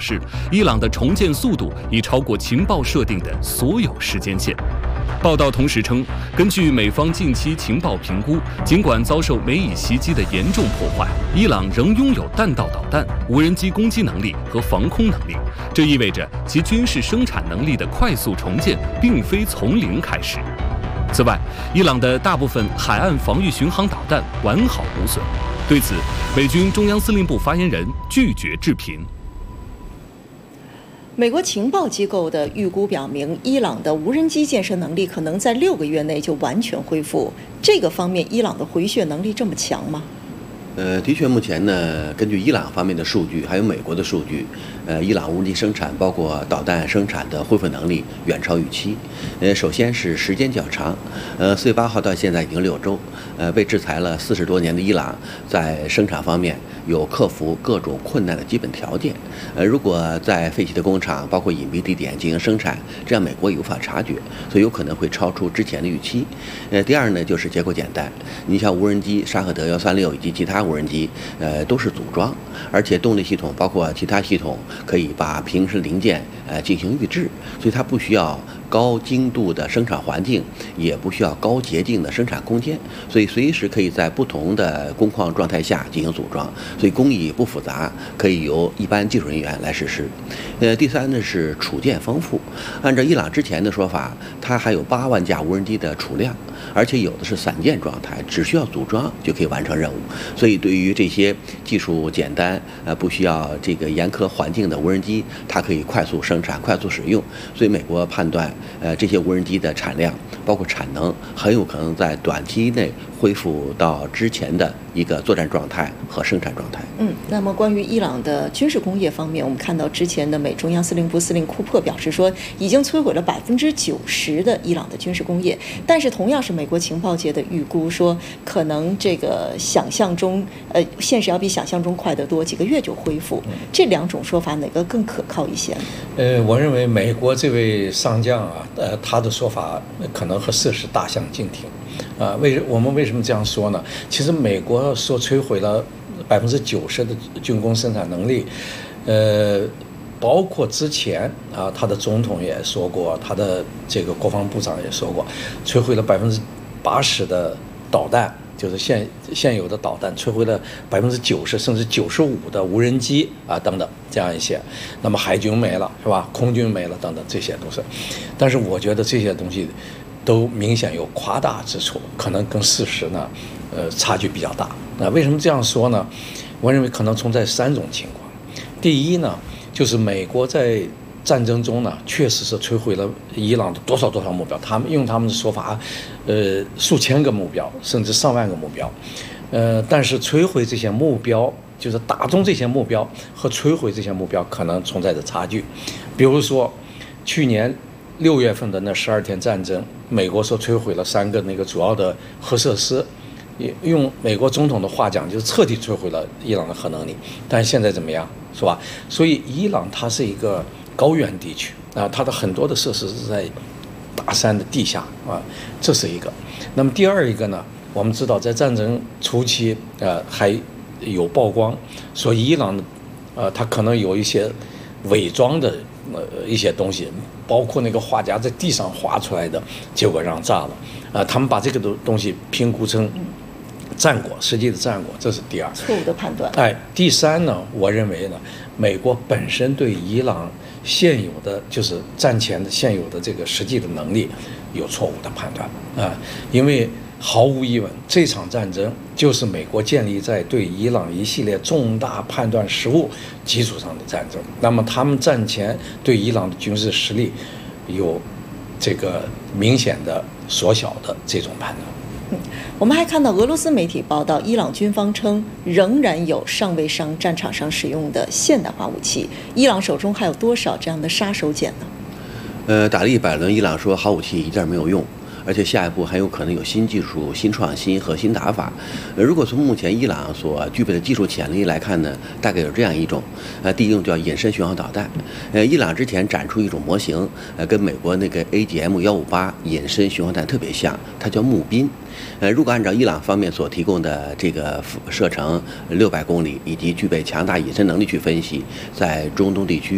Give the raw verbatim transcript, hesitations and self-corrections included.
示，伊朗的重建速度已超过情报设定的所有时间线。报道同时称，根据美方近期情报评估，尽管遭受美以袭击的严重破坏，伊朗仍拥有弹道导弹、无人机攻击能力和防空能力。这意味着其军事生产能力的快速重建并非从零开始。此外，伊朗的大部分海岸防御巡航导弹完好无损。对此，美军中央司令部发言人拒绝置评。 美国情报机构的预估表明，伊朗的无人机建设能力可能在六个月内就完全恢复。这个方面，伊朗的回血能力这么强吗？ 呃，的确，目前呢，根据伊朗方面的数据，还有美国的数据，呃，伊朗无人机生产，包括导弹生产的恢复能力远超预期。呃，首先是时间较长，呃，四月八号到现在已经六周，呃，被制裁了四十多年的伊朗，在生产方面有克服各种困难的基本条件。呃，如果在废弃的工厂，包括隐蔽地点进行生产，这样美国也无法察觉，所以有可能会超出之前的预期。呃，第二呢，就是结构简单，你像无人机沙赫德幺三六以及其他无人机，呃，都是组装，而且动力系统包括其他系统可以把平时零件呃进行预制，所以它不需要高精度的生产环境，也不需要高洁净的生产空间，所以随时可以在不同的工况状态下进行组装，所以工艺不复杂，可以由一般技术人员来实施。呃，第三呢是储件丰富，按照伊朗之前的说法，它还有八万架无人机的储量，而且有的是散件状态，只需要组装就可以完成任务。所以对于这些技术简单、呃不需要这个严苛环境的无人机，它可以快速生产、快速使用。所以美国判断，呃这些无人机的产量，包括产能，很有可能在短期内恢复到之前的一个作战状态和生产状态。 嗯，那么关于伊朗的军事工业方面，我们看到之前的美中央司令部司令库珀表示说，已经摧毁了百分之九十的伊朗的军事工业。但是同样是美国情报界的预估说，可能这个想象中，呃，现实要比想象中快得多，几个月就恢复。这两种说法哪个更可靠一些？ 呃，我认为美国这位上将啊，呃，他的说法可能和事实大相径庭。啊，为我们为什么这样说呢？其实美国说摧毁了百分之九十的军工生产能力，呃，包括之前啊，他的总统也说过，他的这个国防部长也说过，摧毁了百分之八十的导弹，就是现现有的导弹，摧毁了百分之九十甚至九十五的无人机啊等等这样一些。那么海军没了是吧？空军没了等等，这些都是。但是我觉得这些东西都明显有夸大之处，可能跟事实呢，呃，差距比较大。那为什么这样说呢？我认为可能存在三种情况。第一呢，就是美国在战争中呢，确实是摧毁了伊朗的多少多少目标，他们用他们的说法，呃，数千个目标，甚至上万个目标。呃，但是摧毁这些目标，就是打中这些目标和摧毁这些目标，可能存在着差距。比如说，去年六月份的那十二天战争，美国说摧毁了三个那个主要的核设施，用美国总统的话讲，就是彻底摧毁了伊朗的核能力。但现在怎么样，是吧？所以伊朗它是一个高原地区啊，它的很多的设施是在大山的地下啊，这是一个。那么第二一个呢，我们知道在战争初期，呃，还有曝光说伊朗，呃，它可能有一些伪装的呃一些东西。包括那个画家在地上画出来的，结果让炸了，啊、呃，他们把这个东东西评估成战果，实际的战果，这是第二错误的判断。 哎，第三呢，我认为呢，美国本身对伊朗现有的就是战前的现有的这个实际的能力有错误的判断啊、呃，因为毫无疑问，这场战争就是美国建立在对伊朗一系列重大判断失误基础上的战争。那么他们战前对伊朗的军事实力有这个明显的缩小的这种判断。 嗯，我们还看到俄罗斯媒体报道，伊朗军方称仍然有尚未上战场上使用的现代化武器。伊朗手中还有多少这样的杀手锏呢？ 呃，打了一百轮，伊朗说好武器一件没有用。而且下一步很有可能有新技术、新创新和新打法。呃，如果从目前伊朗所具备的技术潜力来看呢，大概有这样一种，呃，第一种叫隐身巡航导弹。呃，伊朗之前展出一种模型，呃，跟美国那个 A G M 一五八隐身巡航弹特别像，它叫木宾。呃，如果按照伊朗方面所提供的这个射程六百公里以及具备强大隐身能力去分析，在中东地区